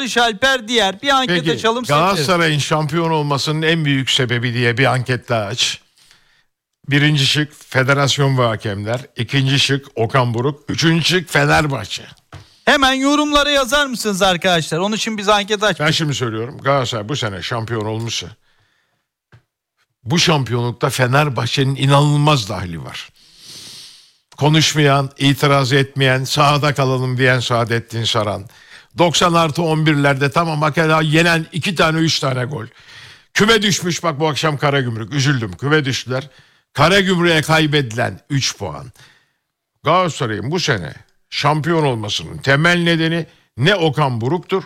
Barış Alper Diğer. Bir anket Peki, açalım. Galatasaray'ın şampiyon olmasının en büyük sebebi diye bir anket daha aç. Birinci şık federasyon ve hakemler. İkinci şık Okan Buruk. Üçüncü şık Fenerbahçe. Hemen yorumlara yazar mısınız arkadaşlar? Onun için biz anket açtık. Ben şimdi söylüyorum. Galatasaray bu sene şampiyon olmuşsa bu şampiyonlukta Fenerbahçe'nin inanılmaz dahli var. Konuşmayan, itiraz etmeyen, sahada kalalım diyen Saadettin Saran. 90+11'lerde tamam hakikaten yenen 2 tane 3 tane gol. Küme düşmüş bak bu akşam Karagümrük. Üzüldüm, küme düştüler. Karagümrük'e kaybedilen 3 puan. Galatasaray'ın bu sene şampiyon olmasının temel nedeni ne Okan Buruk'tur,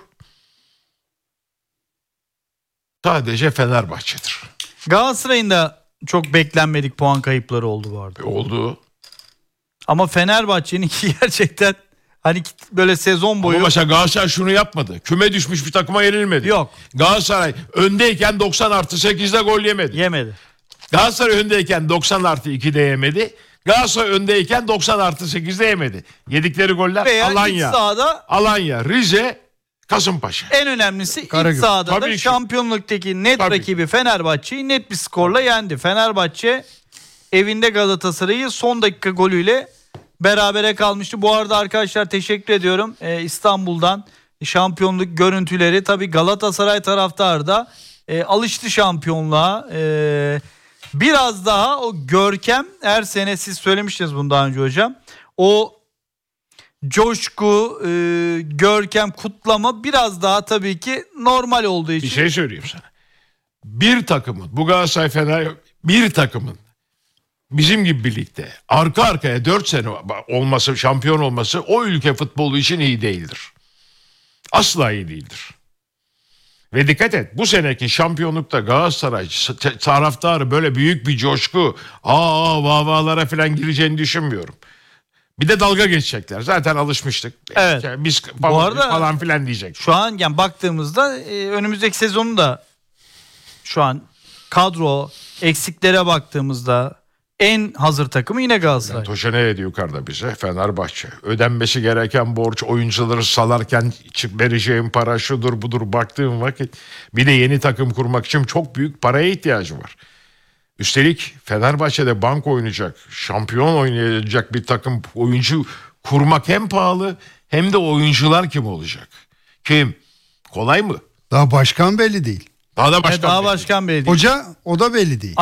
sadece Fenerbahçe'dir. Galatasaray'ın da çok beklenmedik puan kayıpları oldu bu arada. Oldu. Ama Fenerbahçe'ninki gerçekten hani böyle sezon boyu. Ama mesela Galatasaray şunu yapmadı. Küme düşmüş bir takıma yenilmedi. Yok. Galatasaray öndeyken 90+8'de gol yemedi. Yemedi. Galatasaray öndeyken 90+2'de yemedi. Galatasaray öndeyken 90+8'de yemedi. Yedikleri goller Veya Alanya, iç sahada, Alanya, Rize, Kasımpaşa. en önemlisi Karagümrük. iç sahada Tabii da ki. şampiyonluktaki net Tabii. rakibi Fenerbahçe'yi net bir skorla yendi. Fenerbahçe evinde Galatasaray'ı son dakika golüyle berabere kalmıştı. Bu arada arkadaşlar teşekkür ediyorum. İstanbul'dan şampiyonluk görüntüleri, tabii Galatasaray taraftarı da alıştı şampiyonluğa. Biraz daha o görkem, her sene siz söylemiştiniz bunu daha önce hocam. O coşku, görkem, kutlama biraz daha tabii ki normal olduğu için. Bir şey söyleyeyim sana. Bir takımın, bu Galatasaray Fener, bir takımın bizim gibi birlikte arka arkaya 4 sene olması, şampiyon olması o ülke futbolu için iyi değildir. Asla iyi değildir. Ve dikkat et, bu seneki şampiyonlukta Galatasaray taraftarı böyle büyük bir coşku, vavalara falan gireceğini düşünmüyorum. Bir de dalga geçecekler. Zaten alışmıştık. Evet. İşte biz Bu arada falan filan diyecek. şu an yani baktığımızda önümüzdeki sezonu da şu an kadro eksiklere baktığımızda en hazır takımı yine Galatasaray. Toşa ne ediyor yukarıda bize? Fenerbahçe. Ödenmesi gereken borç, oyuncuları salarken vereceğim para şudur budur baktığım vakit bir de yeni takım kurmak için çok büyük paraya ihtiyacı var. Üstelik Fenerbahçe'de bank oynayacak, şampiyon oynayacak bir takım oyuncu kurmak hem pahalı hem de oyuncular kim olacak? Kim? Kolay mı? Daha başkan belli değil. Daha da başkan. Başkan belli değil. Hoca o da belli değil.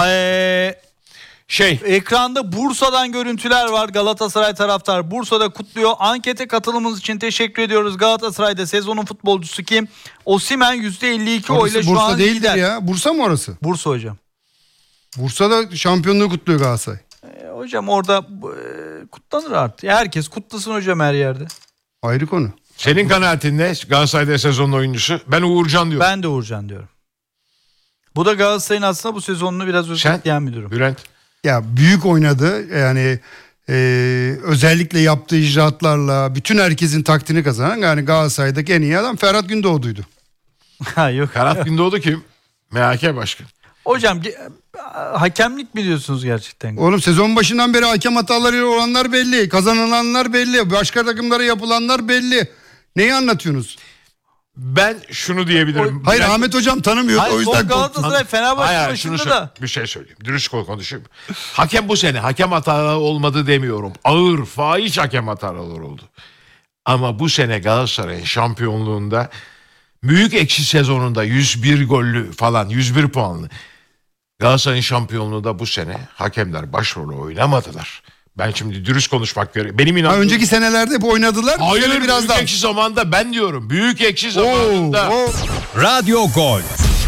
Ekranda Bursa'dan görüntüler var. Galatasaray taraftar Bursa'da kutluyor. Ankete katılımınız için teşekkür ediyoruz. Galatasaray'da sezonun futbolcusu kim? Osimhen %52 oyla şu Bursa an değildir lider. ya. Bursa mı orası? Bursa hocam. Bursa'da şampiyonluğu kutluyor Galatasaray. Hocam orada kutlanır artık. Herkes kutlasın hocam her yerde. Ayrı konu. Senin kanaatin ne? Galatasaray'da sezonun oyuncusu. Ben Uğurcan diyorum. Ben de Uğurcan diyorum. Bu da Galatasaray'ın aslında bu sezonunu biraz özetleyen bir durum. Bülent. Ya büyük oynadı. Yani özellikle yaptığı icraatlarla bütün herkesin takdirini kazanan, yani Galatasaray'daki en iyi adam Ferhat Gündoğdu'ydu. Yok. Ferhat Gündoğdu kim? MHK başkan. Hocam hakemlik mi diyorsunuz gerçekten? Oğlum sezon başından beri hakem hataları olanlar belli. Kazanılanlar belli. Başka takımlara yapılanlar belli. Neyi anlatıyorsunuz? Ben şunu diyebilirim. Hayır, Ahmet hocam tanımıyor. Hayır, o yüzden son Galatasaray Fenerbahçe başında bir şey söyleyeyim. Dürüst konuşayım. Hakem bu sene hakem hataları olmadı demiyorum. Ağır, fahiş hakem hataları oldu. Ama bu sene Galatasaray'ın şampiyonluğunda büyük eksi sezonunda 101 gollü falan 101 puanlı Galatasaray'ın şampiyonluğunda bu sene hakemler başrolü oynamadılar. Ben şimdi dürüst konuşmak gerekiyor. Benim inandığım... önceki senelerde hep oynadılar. Hayır, biraz büyük daha. ekşi zamanda ben diyorum. Büyük ekşi zamanında. Radyo Gol.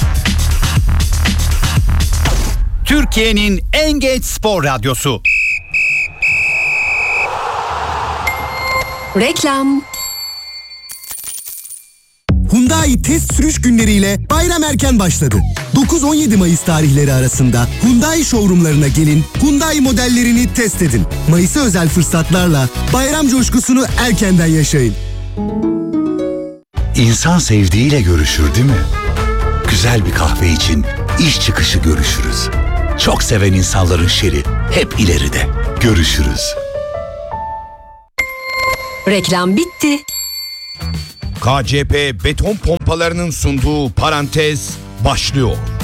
Türkiye'nin en genç spor radyosu. Reklam. Hyundai test sürüş günleriyle bayram erken başladı. 9-17 Mayıs tarihleri arasında Hyundai showroomlarına gelin, Hyundai modellerini test edin. Mayıs'a özel fırsatlarla bayram coşkusunu erkenden yaşayın. İnsan sevdiğiyle görüşür değil mi? Güzel bir kahve için iş çıkışı görüşürüz. Çok seven insanların şeri hep ileride. Görüşürüz. Reklam bitti. KCP beton pompalarının sunduğu Parantez başlıyor.